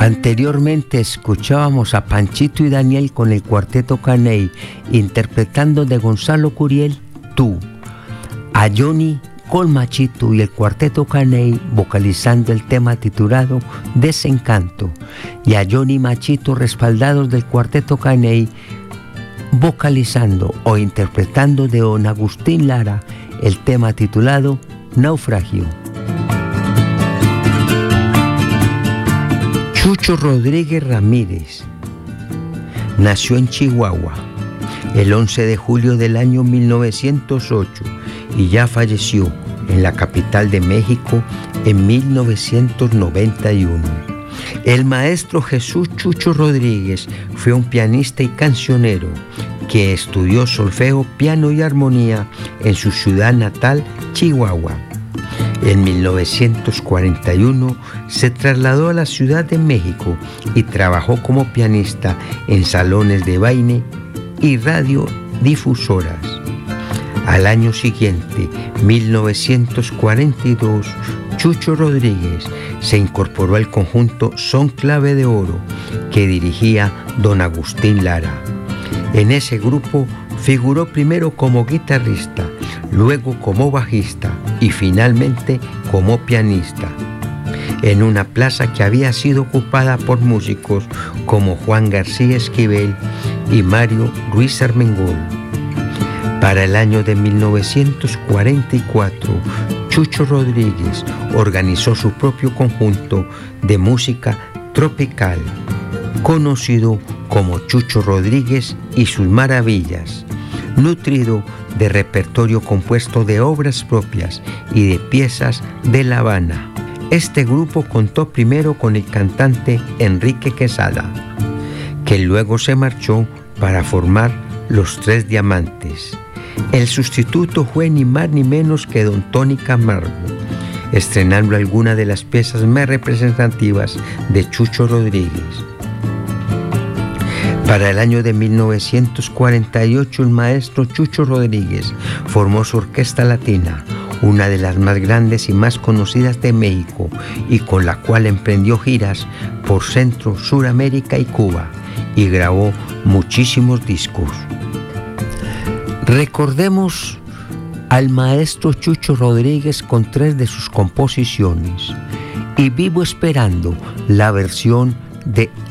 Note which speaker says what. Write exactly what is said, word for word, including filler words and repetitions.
Speaker 1: Anteriormente escuchábamos a Panchito y Daniel con el Cuarteto Caney interpretando de Gonzalo Curiel Tú, a Johnny con Machito y el Cuarteto Caney vocalizando el tema titulado Desencanto, y a Johnny y Machito respaldados del Cuarteto Caney vocalizando o interpretando de don Agustín Lara el tema titulado Naufragio. Chucho Rodríguez Ramírez nació en Chihuahua el once de julio del año mil novecientos ocho y ya falleció en la capital de México en mil novecientos noventa y uno. El maestro Jesús Chucho Rodríguez fue un pianista y cancionero que estudió solfeo, piano y armonía en su ciudad natal, Chihuahua. En mil novecientos cuarenta y uno se trasladó a la Ciudad de México y trabajó como pianista en salones de baile y radiodifusoras. Al año siguiente, mil novecientos cuarenta y dos, Chucho Rodríguez se incorporó al conjunto Son Clave de Oro que dirigía don Agustín Lara. En ese grupo figuró primero como guitarrista, luego como bajista y finalmente como pianista, en una plaza que había sido ocupada por músicos como Juan García Esquivel y Mario Ruiz Armengol. Para el año de mil novecientos cuarenta y cuatro, Chucho Rodríguez organizó su propio conjunto de música tropical, conocido como Chucho Rodríguez y sus Maravillas, nutrido de repertorio compuesto de obras propias y de piezas de La Habana. Este grupo contó primero con el cantante Enrique Quesada, que luego se marchó para formar Los Tres Diamantes. El sustituto fue ni más ni menos que don Tony Camargo, estrenando algunas de las piezas más representativas de Chucho Rodríguez. Para el año de mil novecientos cuarenta y ocho, el maestro Chucho Rodríguez formó su Orquesta Latina, una de las más grandes y más conocidas de México, y con la cual emprendió giras por Centro, Suramérica y Cuba, y grabó muchísimos discos. Recordemos al maestro Chucho Rodríguez con tres de sus composiciones, y vivo esperando la versión de